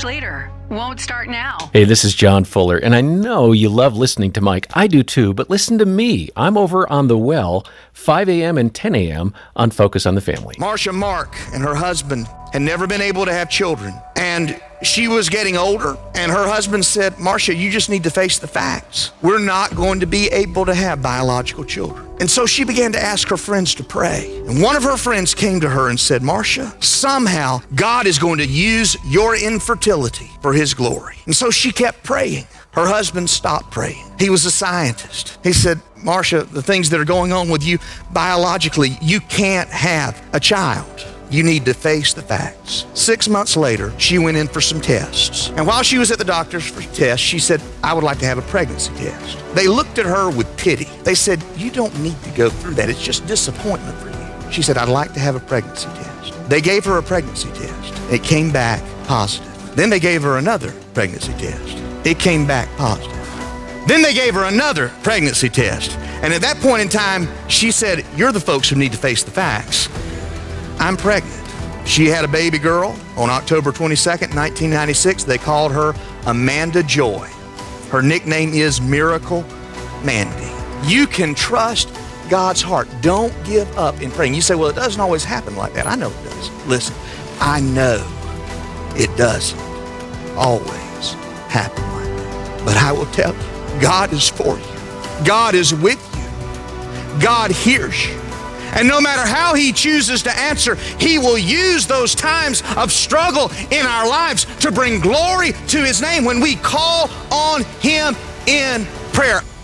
later. Won't start now. Hey, this is John Fuller, and I know you love listening to Mike. I do too, but listen to me. I'm over on The Well, 5 a.m. and 10 a.m. on Focus on the Family. Marcia Mark and her husband had never been able to have children, and she was getting older, and her husband said, Marcia, you just need to face the facts. We're not going to be able to have biological children. And so she began to ask her friends to pray. And one of her friends came to her and said, Marcia, somehow God is going to use your infertility for his glory. And so she kept praying. Her husband stopped praying. He was a scientist. He said, Marcia, the things that are going on with you biologically, you can't have a child. You need to face the facts. 6 months later, she went in for some tests. And while she was at the doctor's for tests, she said, I would like to have a pregnancy test. They looked at her with pity. They said, you don't need to go through that. It's just disappointment for you. She said, I'd like to have a pregnancy test. They gave her a pregnancy test. It came back positive. Then they gave her another pregnancy test. It came back positive. Then they gave her another pregnancy test. And at that point in time, she said, you're the folks who need to face the facts. I'm pregnant. She had a baby girl on October 22nd, 1996. They called her Amanda Joy. Her nickname is Miracle Mandy. You can trust God's heart. Don't give up in praying. You say, well, it doesn't always happen like that. I know it does. Listen, I know it doesn't always happen like that. But I will tell you, God is for you. God is with you. God hears you. And no matter how he chooses to answer, he will use those times of struggle in our lives to bring glory to his name when we call on him in prayer.